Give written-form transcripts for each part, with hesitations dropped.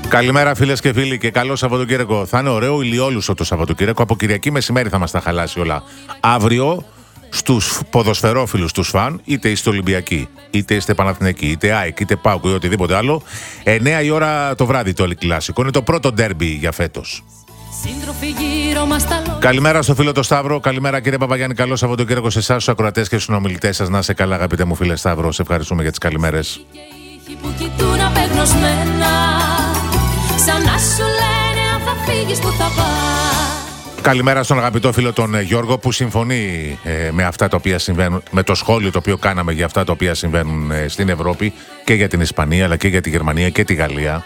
Καλημέρα φίλες και φίλοι και καλό Σαββατοκύριακο. Θα είναι ωραίο ηλιόλουσο το Σαββατοκύριακο. Από Κυριακή μεσημέρι θα μας τα χαλάσει όλα. Αύριο στους ποδοσφαιρόφιλους, τους φαν, είτε είστε Ολυμπιακοί, είτε είστε Παναθηναϊκοί, είτε ΑΕΚ, είτε ΠΑΟΚ ή οτιδήποτε άλλο, 9 η ώρα το βράδυ το Κλασικό. Είναι το πρώτο ντέρμπι για φέτος. Καλημέρα στο φίλο το Σταύρο. Καλημέρα κύριε Παπαγιάννη. Καλό Σαββατοκύριακο σε εσάς, τους ακροατές και στους συνομιλητές σας. Να σε καλά, αγαπητέ μου φίλε Σταύρο. Σε ευχαριστούμε για τις καλημέρες. Καλημέρα στον αγαπητό φίλο τον Γιώργο που συμφωνεί με αυτά τα οποία συμβαίνουν, με το σχόλιο το οποίο κάναμε για αυτά τα οποία συμβαίνουν στην Ευρώπη και για την Ισπανία αλλά και για τη Γερμανία και τη Γαλλία.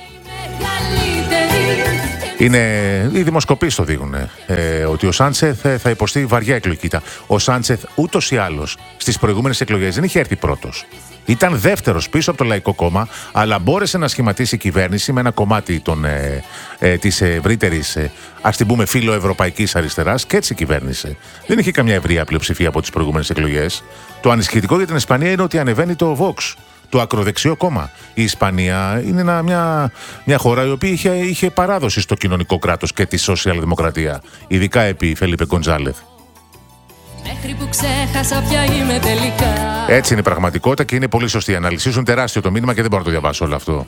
Οι δημοσκοπήσεις το δείχνουν ότι ο Σάντσεθ θα υποστεί βαριά εκλογική. Ο Σάντσεθ ούτως ή άλλως στις προηγούμενες εκλογές δεν είχε έρθει πρώτος. Ήταν δεύτερος πίσω από το Λαϊκό Κόμμα, αλλά μπόρεσε να σχηματίσει κυβέρνηση με ένα κομμάτι της ευρύτερης, ας την πούμε, φιλοευρωπαϊκής αριστεράς και έτσι κυβέρνησε. Δεν είχε καμιά ευρεία πλειοψηφία από τις προηγούμενες εκλογές. Το ανησυχητικό για την Ισπανία είναι ότι ανεβαίνει το Vox, το ακροδεξιό κόμμα. Η Ισπανία είναι μια χώρα η οποία είχε παράδοση στο κοινωνικό κράτος και τη σοσιαλδημοκρατία, ειδικά επί Φελίπε Γκοντζάλεθ. Που ξέχασα ποια είμαι τελικά. Έτσι είναι η πραγματικότητα και είναι πολύ σωστή η ανάλυση. Είναι τεράστιο το μήνυμα και δεν μπορώ να το διαβάσω όλο αυτό.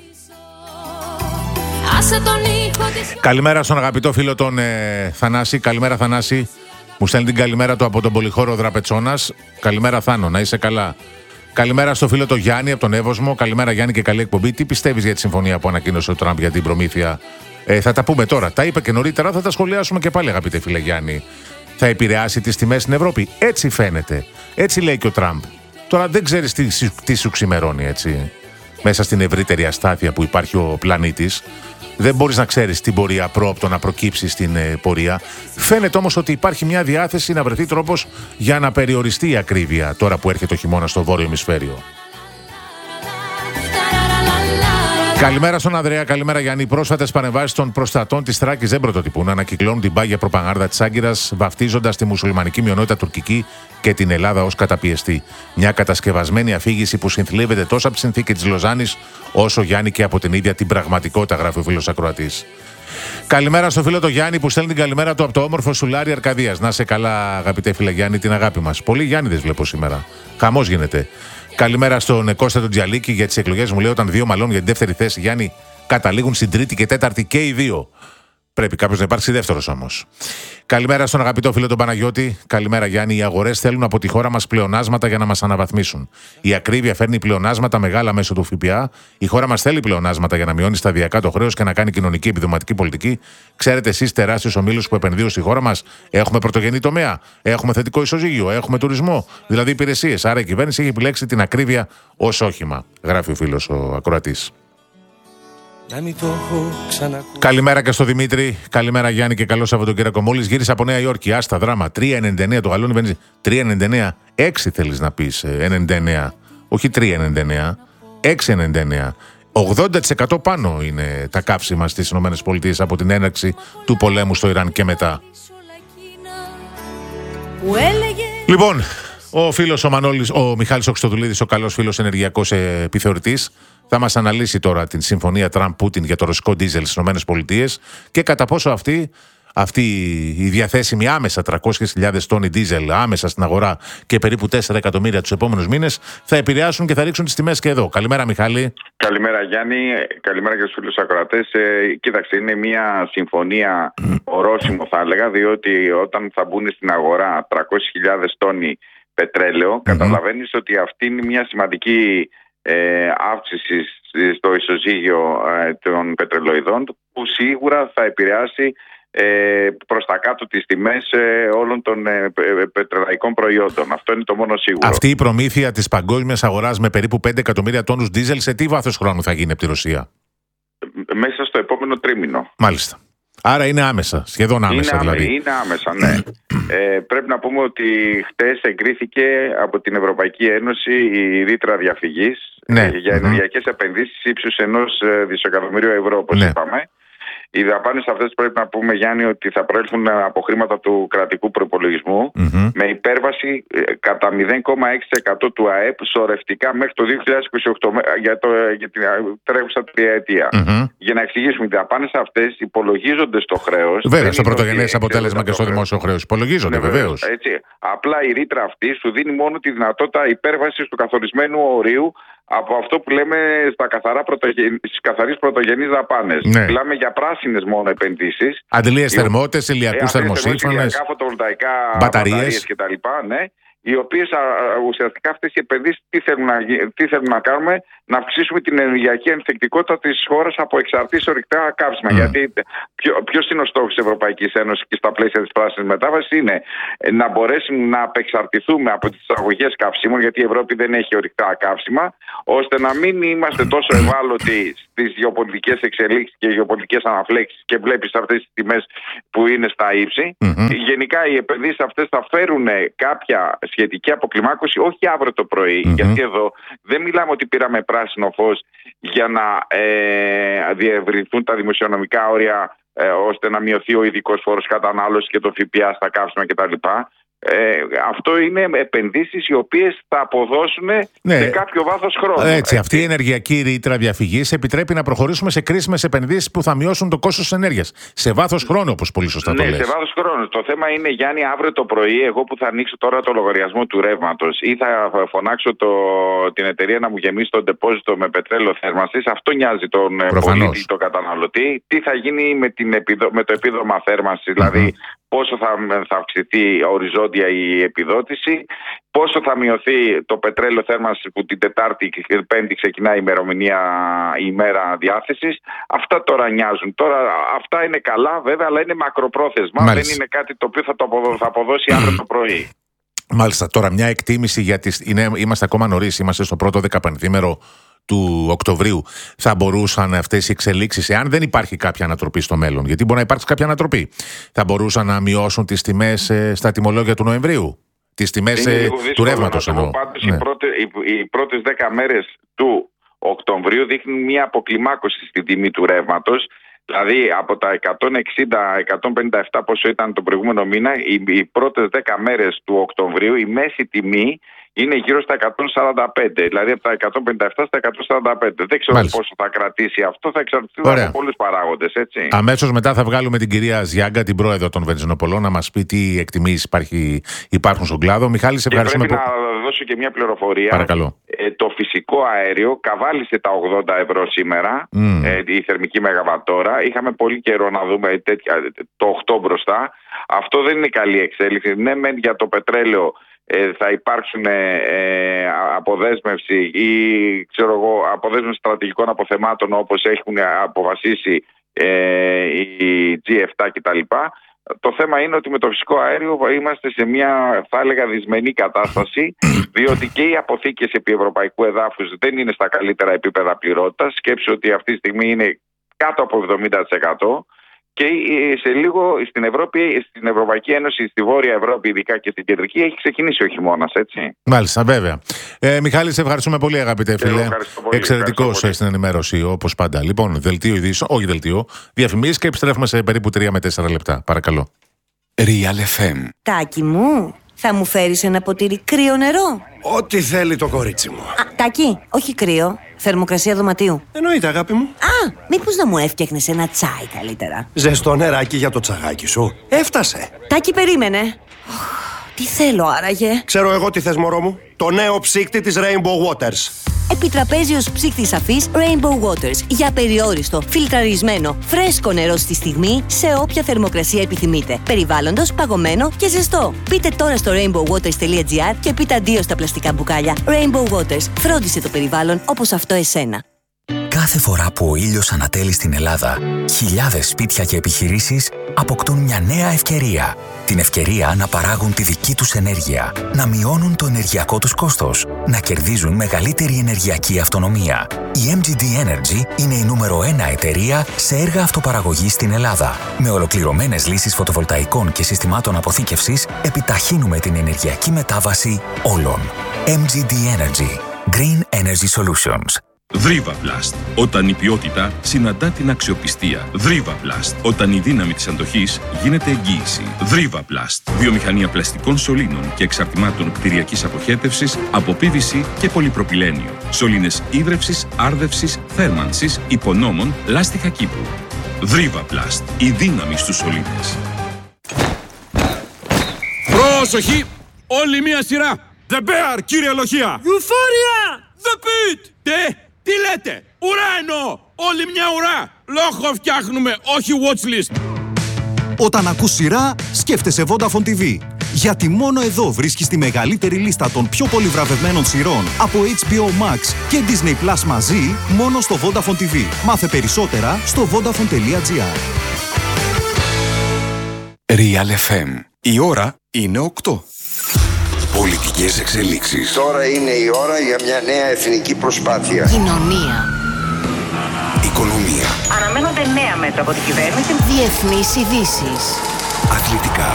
Καλημέρα στον αγαπητό φίλο τον Θανάση. Καλημέρα Θανάση. Μου στέλνει την καλημέρα του από τον Πολυχώρο Δραπετσόνας. Καλημέρα Θάνο, να είσαι καλά. Καλημέρα στο φίλο τον Γιάννη από τον Εύωσμο. Καλημέρα Γιάννη και καλή εκπομπή. Τι πιστεύεις για τη συμφωνία που ανακοίνωσε ο Τραμπ για την προμήθεια? Θα τα πούμε τώρα. Τα είπε και νωρίτερα, θα τα σχολιάσουμε και πάλι, αγαπητέ φίλε Γιάννη. Θα επηρεάσει τις τιμές στην Ευρώπη. Έτσι φαίνεται. Έτσι λέει και ο Τραμπ. Τώρα δεν ξέρεις τι σου ξημερώνει, έτσι. Μέσα στην ευρύτερη αστάθεια που υπάρχει ο πλανήτης, δεν μπορείς να ξέρεις τι μπορεί απρόοπτο να προκύψει στην πορεία. Φαίνεται όμως ότι υπάρχει μια διάθεση να βρεθεί τρόπος για να περιοριστεί η ακρίβεια τώρα που έρχεται ο χειμώνα στο βόρειο ημισφαίριο. Καλημέρα στον Ανδρέα, καλημέρα Γιάννη. Οι πρόσφατες παρεμβάσεις των προστατών της Θράκης δεν πρωτοτυπούν. Ανακυκλώνουν την πάγια προπαγάνδα της Άγκυρας, βαφτίζοντας τη μουσουλμανική μειονότητα τουρκική και την Ελλάδα ως καταπιεστή. Μια κατασκευασμένη αφήγηση που συνθλίβεται τόσο από τη συνθήκη της Λοζάνης, όσο Γιάννη και από την ίδια την πραγματικότητα, γράφει ο φίλος ακροατής. Καλημέρα στο φίλο το Γιάννη που στέλνει την καλημέρα του από το όμορφο Σουλάρι Αρκαδίας. Να σε καλά, αγαπητέ φίλε Γιάννη, την αγάπη μας. Πολλοί Γιάννηδες βλέπω σήμερα. Χαμός γίνεται. Καλημέρα στον Κώστα τον Τζιαλίκη για τις εκλογές. Μου λέει όταν δύο μαλών για την δεύτερη θέση, Γιάννη, καταλήγουν στην τρίτη και τέταρτη και οι δύο. Πρέπει κάποιος να υπάρξει δεύτερος όμως. Καλημέρα στον αγαπητό φίλο τον Παναγιώτη. Καλημέρα Γιάννη. Οι αγορές θέλουν από τη χώρα μας πλεονάσματα για να μας αναβαθμίσουν. Η ακρίβεια φέρνει πλεονάσματα μεγάλα μέσω του ΦΠΑ. Η χώρα μας θέλει πλεονάσματα για να μειώνει σταδιακά το χρέος και να κάνει κοινωνική επιδοματική πολιτική. Ξέρετε εσείς τεράστιους ομίλους που επενδύουν στη χώρα μας. Έχουμε πρωτογενή τομέα. Έχουμε θετικό ισοζύγιο. Έχουμε τουρισμό. Δηλαδή υπηρεσίες. Άρα η κυβέρνηση έχει επιλέξει την ακρίβεια ως όχημα. Γράφει ο φίλος ο ακροατής. Καλημέρα και στο Δημήτρη. Καλημέρα Γιάννη και καλό Σαββατοκύριακο. Μόλις γύρισα από Νέα Υόρκη. Άστα δράμα. 3,99 το γαλόνι βενζίνη. 3,99. 6 θέλεις να πεις. 99. Όχι 3,99. 6,99. 80% πάνω είναι τα καύσιμα στις ΗΠΑ από την έναρξη του πολέμου στο Ιράν και μετά. Λοιπόν, ο φίλος ο Μιχάλης Οξτοδουλίδης, ο καλός φίλος ενεργειακός επιθεωρητής, θα μας αναλύσει τώρα την συμφωνία Τραμπ-Πούτιν για το ρωσικό ντίζελ στις ΗΠΑ και κατά πόσο αυτή η διαθέσιμη άμεσα 300.000 τόνοι ντίζελ άμεσα στην αγορά και περίπου 4 εκατομμύρια τους επόμενους μήνες θα επηρεάσουν και θα ρίξουν τις τιμές και εδώ. Καλημέρα Μιχάλη. Καλημέρα Γιάννη, καλημέρα και στους φίλους ακροατές. Κοίταξε, είναι μια συμφωνία ορόσημο θα έλεγα, διότι όταν θα μπουν στην αγορά 300.000 τόνοι πετρέλαιο, καταλαβαίνεις ότι αυτή είναι μια σημαντική αύξηση στο ισοζύγιο των πετρελοειδών που σίγουρα θα επηρεάσει προς τα κάτω τις τιμές όλων των πετρελαϊκών προϊόντων. Αυτό είναι το μόνο σίγουρο. Αυτή η προμήθεια της παγκόσμιας αγοράς με περίπου 5 εκατομμύρια τόνους ντίζελ σε τι βάθος χρόνου θα γίνει από τη Ρωσία? Μέσα στο επόμενο τρίμηνο. Μάλιστα. Άρα είναι άμεσα, σχεδόν άμεσα δηλαδή. Είναι άμεσα, ναι. Πρέπει να πούμε ότι χτες εγκρίθηκε από την Ευρωπαϊκή Ένωση η ρήτρα διαφυγής για ενεργειακές επενδύσεις ύψους 1 δισεκατομμύριο ευρώ, όπως είπαμε. Οι δαπάνες αυτές πρέπει να πούμε, Γιάννη, ότι θα προέλθουν από χρήματα του κρατικού προϋπολογισμού με υπέρβαση κατά 0,6% του ΑΕΠ σωρευτικά μέχρι το 2028 για την τρέχουσα τριετία. Για να εξηγήσουμε, οι δαπάνες αυτές υπολογίζονται στο χρέος. Βέβαια, στο πρωτογενές αποτέλεσμα και στο δημόσιο χρέος υπολογίζονται, βεβαίως. Απλά η ρήτρα αυτή σου δίνει μόνο τη δυνατότητα υπέρβασης του καθορισμένου ορίου από αυτό που λέμε στις καθαρείς πρωτογενείς δαπάνες. Μιλάμε για πράσινες μόνο επενδύσεις. Αντιλίες θερμότητες, ηλιακούς θερμοσύφωνες, ηλιακά φωτοβολταϊκά, μπαταρίες κτλ. Ναι, οι οποίες ουσιαστικά αυτές οι επενδύσεις τι θέλουν να κάνουμε? Να αυξήσουμε την ενεργειακή ανθεκτικότητα της χώρας από εξαρτήσεις ορυκτά καύσιμα. Γιατί ποιος είναι ο στόχος της Ευρωπαϊκής Ένωσης και στα πλαίσια της πράσινης μετάβασης? Είναι να μπορέσουμε να απεξαρτηθούμε από τις εισαγωγές καυσίμων, γιατί η Ευρώπη δεν έχει ορυκτά καύσιμα, ώστε να μην είμαστε τόσο ευάλωτοι στις γεωπολιτικές εξελίξεις και γεωπολιτικές αναφλέξεις, και βλέπεις αυτές τις τιμές που είναι στα ύψη. Γενικά οι επενδύσεις αυτές θα φέρουν κάποια σχετική αποκλιμάκωση, όχι αύριο το πρωί, γιατί εδώ δεν μιλάμε ότι πήραμε πράσινο φως για να διευρυνθούν τα δημοσιονομικά όρια ώστε να μειωθεί ο ειδικός φόρος κατανάλωσης και το ΦΠΑ στα καύσιμα κτλ. Αυτό είναι επενδύσεις οι οποίες θα αποδώσουν σε κάποιο βάθος χρόνου. Έτσι, αυτή η ενεργειακή ρήτρα διαφυγής επιτρέπει να προχωρήσουμε σε κρίσιμες επενδύσεις που θα μειώσουν το κόστος της ενέργειας. Σε βάθος χρόνου, όπως πολύ σωστά το λες. Σε βάθος χρόνου. Το θέμα είναι, Γιάννη, αύριο το πρωί, εγώ που θα ανοίξω τώρα το λογαριασμό του ρεύματος ή θα φωνάξω την εταιρεία να μου γεμίσει το ντεπόζιτο με πετρέλαιο θέρμανσης, αυτό νοιάζει τον πολίτη, τον καταναλωτή. Τι θα γίνει με το επίδομα θέρμανσης, δηλαδή πόσο θα αυξηθεί οριζόντια η επιδότηση, πόσο θα μειωθεί το πετρέλαιο θέρμανσης που την Τετάρτη και την Πέμπτη ξεκινάει η ημέρα διάθεσης. Αυτά τώρα νοιάζουν. Τώρα αυτά είναι καλά βέβαια, αλλά είναι μακροπρόθεσμα. Μάλιστα. Δεν είναι κάτι το οποίο θα αποδώσει αύριο το πρωί. Μάλιστα. Τώρα μια εκτίμηση, γιατί είμαστε ακόμα νωρίς, είμαστε στο πρώτο 15ήμερο του Οκτωβρίου. Θα μπορούσαν αυτές οι εξελίξεις, εάν δεν υπάρχει κάποια ανατροπή στο μέλλον, γιατί μπορεί να υπάρξει κάποια ανατροπή, θα μπορούσαν να μειώσουν τις τιμές στα τιμολόγια του Νοεμβρίου, τις τιμές του ρεύματος εννοώ. Πάντως οι πρώτες 10 μέρες του Οκτωβρίου δείχνουν μια αποκλιμάκωση στην τιμή του ρεύματος. Δηλαδή από τα 160-157 πόσο ήταν το προηγούμενο μήνα, οι πρώτες 10 μέρες του Οκτωβρίου η μέση τιμή είναι γύρω στα 145, δηλαδή από τα 157 στα 145. Δεν ξέρω πόσο θα κρατήσει αυτό, θα εξαρτηθεί από πολλούς παράγοντες, έτσι. Αμέσως μετά θα βγάλουμε την κυρία Ζιάγκα, την πρόεδρο των Βενζινοπολών, να μας πει τι εκτιμήσεις υπάρχουν στον κλάδο. Μιχάλη, σε ευχαριστούμε. Πρέπει να δώσω και μια πληροφορία. Παρακαλώ. Το φυσικό αέριο καβάλισε τα 80 ευρώ σήμερα, η θερμική μεγαβατόρα. Είχαμε πολύ καιρό να δούμε το 8 μπροστά. Αυτό δεν είναι καλή εξέλιξη. Ναι, για το πετρέλαιο θα υπάρξουν αποδέσμευση ή αποδέσμευση στρατηγικών αποθεμάτων, όπως έχουν αποφασίσει οι G7 κτλ. Το θέμα είναι ότι με το φυσικό αέριο είμαστε σε μια, θα έλεγα, δυσμενή κατάσταση, διότι και οι αποθήκες επί ευρωπαϊκού εδάφους δεν είναι στα καλύτερα επίπεδα πληρότητας. Σκέψου ότι αυτή τη στιγμή είναι κάτω από 70%. Και σε λίγο στην Ευρώπη, στην Ευρωπαϊκή Ένωση, στη Βόρεια Ευρώπη ειδικά και στην Κεντρική, έχει ξεκινήσει ο χειμώνας, έτσι. Μάλιστα, βέβαια. Μιχάλη, σε ευχαριστούμε πολύ, αγαπητέ φίλε. Εξαιρετικός στην ενημέρωση, όπως πάντα. Λοιπόν, δελτίο ειδήσεων, όχι δελτίο, διαφημίσεις και επιστρέφουμε σε περίπου 3 με 4 λεπτά. Παρακαλώ. Real FM. Τάκη μου, θα μου φέρεις ένα ποτήρι κρύο νερό? Ό,τι θέλει το κορίτσι μου. Τάκη, όχι κρύο. Θερμοκρασία δωματίου. Εννοείται, αγάπη μου. Μήπως να μου έφτιαχνες ένα τσάι καλύτερα? Ζεστό νεράκι για το τσαγάκι σου. Έφτασε. Τάκη, περίμενε. Τι θέλω άραγε? Ξέρω εγώ τι θες, μωρό μου. Το νέο ψύκτη της Rainbow Waters. Επιτραπέζιος ψύκτης αφής Rainbow Waters. Για περιόριστο, φιλτραρισμένο, φρέσκο νερό στη στιγμή, σε όποια θερμοκρασία επιθυμείτε. Περιβάλλοντος, παγωμένο και ζεστό. Μπείτε τώρα στο rainbowwaters.gr και πείτε αντίο στα πλαστικά μπουκάλια. Rainbow Waters. Φρόντισε το περιβάλλον όπως αυτό εσένα. Κάθε φορά που ο ήλιος ανατέλει στην Ελλάδα, χιλιάδες σπίτια και επιχειρήσεις αποκτούν μια νέα ευκαιρία. Την ευκαιρία να παράγουν τη δική τους ενέργεια, να μειώνουν το ενεργειακό τους κόστος, να κερδίζουν μεγαλύτερη ενεργειακή αυτονομία. Η MGD Energy είναι η νούμερο 1 εταιρεία σε έργα αυτοπαραγωγής στην Ελλάδα. Με ολοκληρωμένες λύσεις φωτοβολταϊκών και συστημάτων αποθήκευσης, επιταχύνουμε την ενεργειακή μετάβαση όλων. MGD Energy. Green Energy Solutions. Δρίβαπλαστ. Όταν η ποιότητα συναντά την αξιοπιστία. Δρίβαπλαστ. Όταν η δύναμη της αντοχής γίνεται εγγύηση. Δρίβαπλαστ. Βιομηχανία πλαστικών σωλήνων και εξαρτημάτων κτηριακής αποχέτευσης από PVC και πολυπροπυλένιο. Σωλήνες ίδρευσης, άρδευσης, θέρμανσης, υπονόμων, λάστιχα κήπου. Δρίβαπλαστ. Η δύναμη στους σωλήνες. Πρόσοχη! Όλη μία σειρά! The Bear, κύριε Λοχεία! Euphoria! The Pit! Τι λέτε! Ουρά εννοώ! Όλη μια ουρά! Λόγο φτιάχνουμε, όχι watchlist! Όταν ακούς σειρά, σκέφτεσαι Vodafone TV. Γιατί μόνο εδώ βρίσκεις τη μεγαλύτερη λίστα των πιο πολύ βραβευμένων σειρών από HBO Max και Disney Plus μαζί, μόνο στο Vodafone TV. Μάθε περισσότερα στο vodafone.gr. Real FM. Η ώρα είναι 8. Πολιτικές εξελίξεις. Τώρα είναι η ώρα για μια νέα εθνική προσπάθεια. Κοινωνία. Οικονομία. Αναμένονται νέα μέτρα από την κυβέρνηση. Διεθνείς ειδήσεις. Αθλητικά.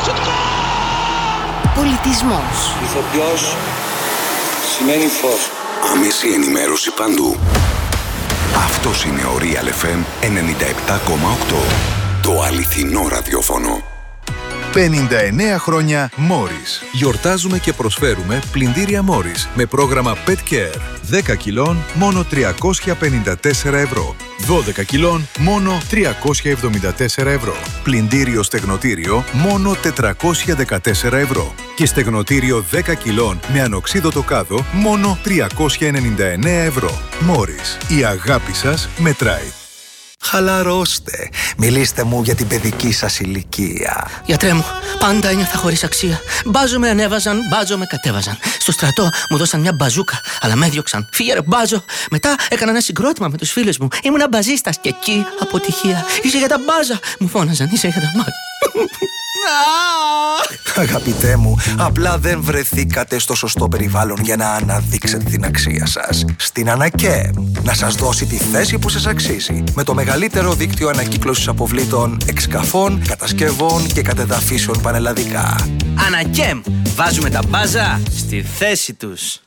Πολιτισμός. Ηθοποιός σημαίνει φως. Άμεση ενημέρωση παντού. Αυτός είναι ο Real FM 97,8. Το αληθινό ραδιόφωνο. 59 χρόνια Morris. Γιορτάζουμε και προσφέρουμε πλυντήρια Morris με πρόγραμμα Pet Care. 10 κιλών μόνο 354 ευρώ. 12 κιλών μόνο 374 ευρώ. Πλυντήριο στεγνοτήριο μόνο 414 ευρώ. Και στεγνοτήριο 10 κιλών με ανοξίδωτο κάδο μόνο 399 ευρώ. Morris. Η αγάπη σας μετράει. Χαλαρώστε. Μιλήστε μου για την παιδική σας ηλικία. Γιατρέ μου, πάντα ένιωθα χωρίς αξία. Μπάζο με ανέβαζαν, μπάζο με κατέβαζαν. Στο στρατό μου δώσαν μια μπαζούκα, αλλά με έδιωξαν. Φύγε ρε μπάζο. Μετά έκανα ένα συγκρότημα με τους φίλους μου. Ήμουνα μπαζίστας και εκεί αποτυχία. Είσαι για τα μπάζα, μου φώναζαν. Είσαι για τα μπάζα. Αγαπητέ μου, απλά δεν βρεθήκατε στο σωστό περιβάλλον για να αναδείξετε την αξία σας. Στην Ανακέμ, να σας δώσει τη θέση που σας αξίζει. Με το μεγαλύτερο δίκτυο ανακύκλωσης αποβλήτων, εξκαφών, κατασκευών και κατεδαφίσεων πανελλαδικά. Ανακέμ, βάζουμε τα μπάζα στη θέση τους.